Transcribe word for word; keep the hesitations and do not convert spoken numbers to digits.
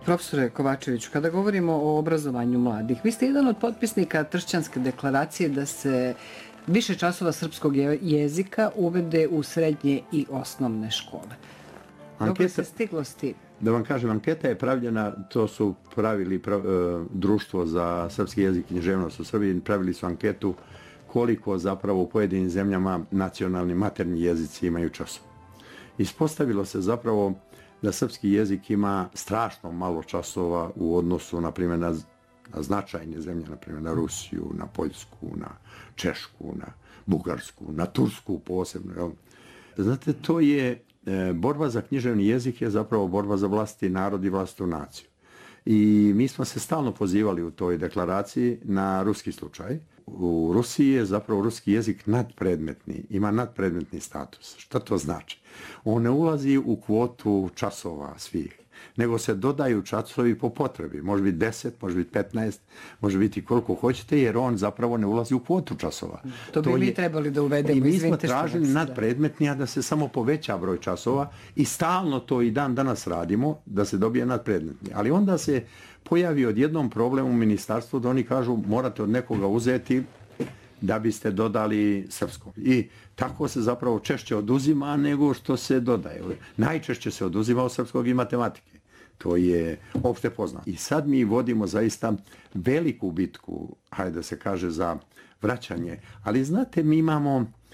Profesore Kovačeviću, kada govorimo o obrazovanju mladih, vi ste jedan od potpisnika Tršćanske deklaracije da se više časova srpskog jezika uvede u srednje i osnovne škole. Dok se stiglo s tim? Da vam kažem, anketa je pravljena, to su pravili prav, društvo za srpski jezik i književnost u Srbiji, pravili su anketu koliko zapravo u pojedinim zemljama nacionalni materni jezici imaju časova. Ispostavilo se zapravo da srpski jezik ima strašno malo časova u odnosu, na primjer, na, na značajne zemlje, na primjer na Rusiju, na Poljsku, na Češku, na Bugarsku, na Tursku posebno. Jel? Znate, to je, e, borba za književni jezik je zapravo borba za vlastiti narod i vlastitu naciju. I mi smo se stalno pozivali u toj deklaraciji na ruski slučaj. U Rusiji je zapravo ruski jezik nadpredmetni, ima nadpredmetni status. Šta to znači? On ne ulazi u kvotu časova svih, nego se dodaju časovi po potrebi. Može biti deset, može biti petnaest, može biti koliko hoćete, jer on zapravo ne ulazi u kvotu časova. To bi to mi je, trebali da uvedemo. I mi smo tražili nadpredmetni, a da se samo poveća broj časova i stalno to i dan danas radimo, da se dobije nadpredmetni. Ali onda se pojavi odjednom problem u ministarstvu da oni kažu morate od nekoga uzeti da biste dodali srpsko. I tako se zapravo češće oduzima nego što se dodaje. Najčešće se oduzima od srpskog i matematike. To je opšte poznato. I sad mi vodimo zaista veliku bitku, hajde da se kaže, za vraćanje. Ali znate, mi imamo